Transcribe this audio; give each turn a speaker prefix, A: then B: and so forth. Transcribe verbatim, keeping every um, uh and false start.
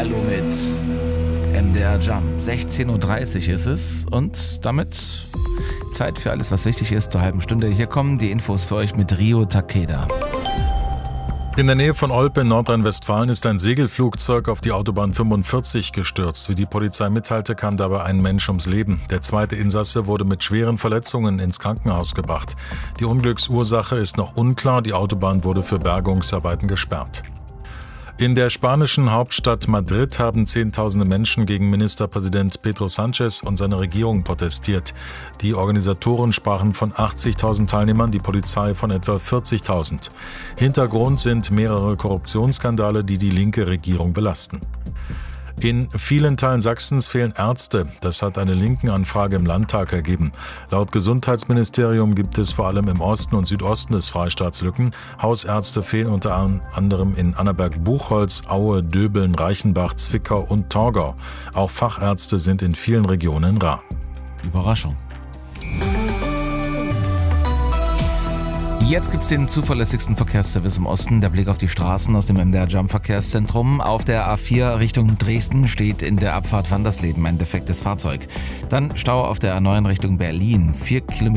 A: Hallihallo mit M D R Jump. sechzehn Uhr dreißig ist es und damit Zeit für alles, was wichtig ist, zur halben Stunde. Hier kommen die Infos für euch mit Rio Takeda.
B: In der Nähe von Olpe in Nordrhein-Westfalen ist ein Segelflugzeug auf die Autobahn fünfundvierzig gestürzt. Wie die Polizei mitteilte, kam dabei ein Mensch ums Leben. Der zweite Insasse wurde mit schweren Verletzungen ins Krankenhaus gebracht. Die Unglücksursache ist noch unklar. Die Autobahn wurde für Bergungsarbeiten gesperrt. In der spanischen Hauptstadt Madrid haben Zehntausende Menschen gegen Ministerpräsident Pedro Sánchez und seine Regierung protestiert. Die Organisatoren sprachen von achtzigtausend Teilnehmern, die Polizei von etwa vierzigtausend. Hintergrund sind mehrere Korruptionsskandale, die die linke Regierung belasten. In vielen Teilen Sachsens fehlen Ärzte. Das hat eine Linken-Anfrage im Landtag ergeben. Laut Gesundheitsministerium gibt es vor allem im Osten und Südosten des Freistaats Lücken. Hausärzte fehlen unter anderem in Annaberg-Buchholz, Aue, Döbeln, Reichenbach, Zwickau und Torgau. Auch Fachärzte sind in vielen Regionen rar.
A: Überraschung. Jetzt gibt's den zuverlässigsten Verkehrsservice im Osten. Der Blick auf die Straßen aus dem M D R Jump Verkehrszentrum. Auf der A vier Richtung Dresden steht in der Abfahrt Wandersleben ein defektes Fahrzeug. Dann Stau auf der A neun Richtung Berlin. Vier Kilometer